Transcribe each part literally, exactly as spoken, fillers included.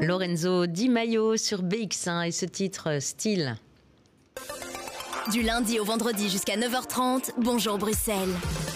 Lorenzo Di Maio sur B X un et ce titre Style. Du lundi au vendredi jusqu'à neuf heures trente, bonjour Bruxelles.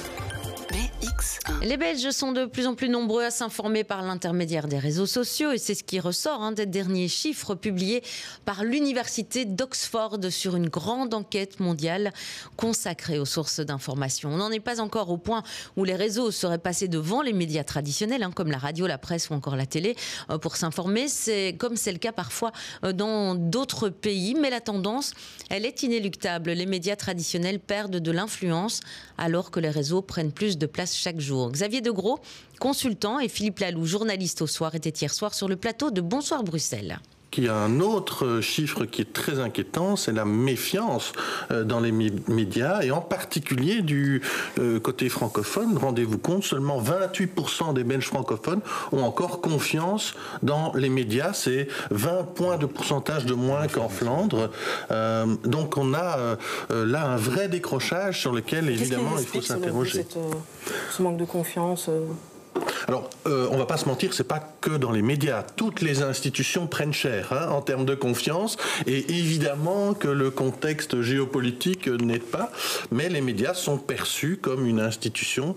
B X un. Les Belges sont de plus en plus nombreux à s'informer par l'intermédiaire des réseaux sociaux et c'est ce qui ressort hein, des derniers chiffres publiés par l'université d'Oxford sur une grande enquête mondiale consacrée aux sources d'information. On n'en est pas encore au point où les réseaux seraient passés devant les médias traditionnels hein, comme la radio, la presse ou encore la télé euh, pour s'informer. C'est comme c'est le cas parfois euh, dans d'autres pays, mais la tendance, elle est inéluctable. Les médias traditionnels perdent de l'influence alors que les réseaux prennent plus de place chaque jour. Xavier Degros, consultant, et Philippe Laloux, journaliste au Soir, étaient hier soir sur le plateau de Bonsoir Bruxelles. Il y a un autre chiffre qui est très inquiétant, c'est la méfiance dans les médias et en particulier du côté francophone. Rendez-vous compte, seulement vingt-huit pour cent des Belges francophones ont encore confiance dans les médias. C'est vingt points de pourcentage de moins qu'en Flandre. Euh, donc on a euh, là un vrai décrochage sur lequel évidemment il faut s'interroger. Cette, euh, ce manque de confiance euh... Alors, euh, on ne va pas se mentir, c'est pas que dans les médias. Toutes les institutions prennent cher hein, en termes de confiance. Et évidemment que le contexte géopolitique n'aide pas. Mais les médias sont perçus comme une institution,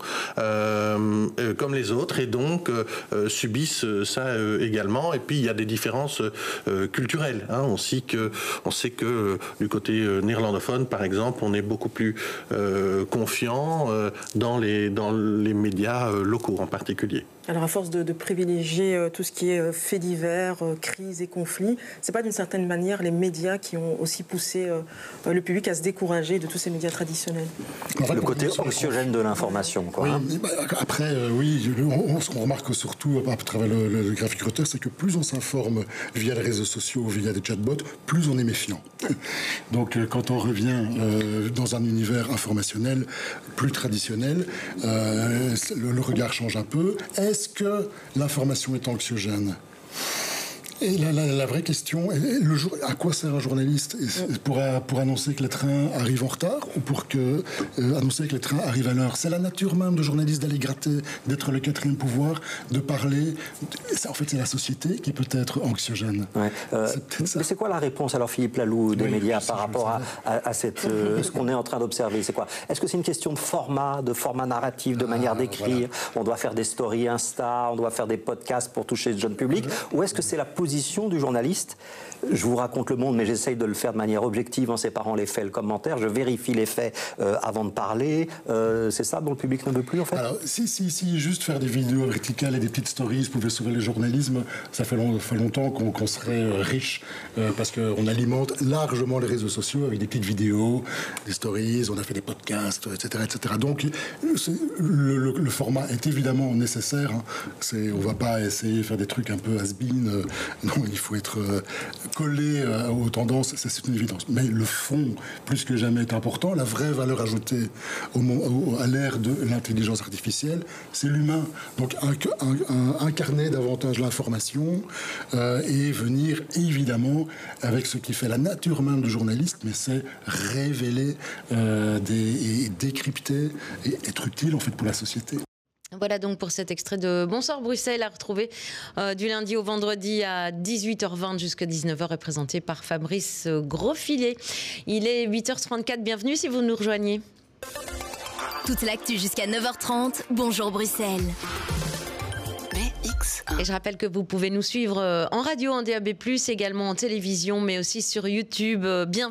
euh, euh, comme les autres, et donc euh, subissent ça euh, également. Et puis, il y a des différences euh, culturelles. Hein. On sait que, on sait que euh, du côté euh, néerlandophone, par exemple, on est beaucoup plus euh, confiant euh, dans les, dans les médias euh, locaux en particulier. Alors à force de, de privilégier euh, tout ce qui est euh, faits divers, euh, crises et conflits, c'est pas d'une certaine manière les médias qui ont aussi poussé euh, le public à se décourager de tous ces médias traditionnels? Enfin, le côté anxiogène de l'information, quoi. Oui, hein. bah, après, euh, oui, on, on, on remarque surtout à travers le, le, le graphique Reuters, c'est que plus on s'informe via les réseaux sociaux, via des chatbots, plus on est méfiant. Donc euh, quand on revient euh, dans un univers informationnel plus traditionnel, euh, le, le regard change un peu. Est-ce que l'information est anxiogène ? Et la, la, la vraie question, le jour, à quoi sert un journaliste? pour, pour annoncer que les trains arrivent en retard ou pour que, euh, annoncer que les trains arrivent à l'heure? C'est la nature même de journaliste d'aller gratter, d'être le quatrième pouvoir, de parler. C'est, en fait, c'est la société qui peut être anxiogène. Ouais. Euh, c'est mais c'est quoi la réponse, alors, Philippe Laloux, des oui, médias par rapport à, à, à cette, euh, ce qu'on est en train d'observer? C'est quoi? Est-ce que c'est une question de format, de format narratif, de ah, manière d'écrire? Voilà. On doit faire des stories Insta, on doit faire des podcasts pour toucher le jeune public? Voilà. Ou est-ce que c'est la position du journaliste? Je vous raconte le monde, mais j'essaye de le faire de manière objective en séparant les faits et le commentaire. Je vérifie les faits euh, avant de parler. Euh, c'est ça dont le public ne veut plus, en fait? Alors, si, si, si juste faire des vidéos verticales et des petites stories pouvait sauver le journalisme, ça fait, long, fait longtemps qu'on, qu'on serait euh, riche euh, parce qu'on alimente largement les réseaux sociaux avec des petites vidéos, des stories, on a fait des podcasts, et cetera, et cetera. Donc, le, le, le format est évidemment nécessaire. Hein. C'est, on ne va pas essayer de faire des trucs un peu has-been. Euh, non, il faut être euh, collé euh, aux tendances, ça c'est une évidence. Mais le fond, plus que jamais, est important. La vraie valeur ajoutée au, au, à l'ère de l'intelligence artificielle, c'est l'humain. Donc un, un, un, incarner davantage l'information euh, et venir évidemment avec ce qui fait la nature même du journaliste, mais c'est révéler euh, des, et décrypter et être utile en fait pour la société. Voilà donc pour cet extrait de Bonsoir Bruxelles à retrouver euh, du lundi au vendredi à dix-huit heures vingt jusqu'à dix-neuf heures, est présenté par Fabrice Grosfilet. Il est huit heures trente-quatre, bienvenue si vous nous rejoignez. Toute l'actu jusqu'à neuf heures trente, bonjour Bruxelles. B X un. Et je rappelle que vous pouvez nous suivre en radio, en D A B plus, également en télévision, mais aussi sur YouTube. Bien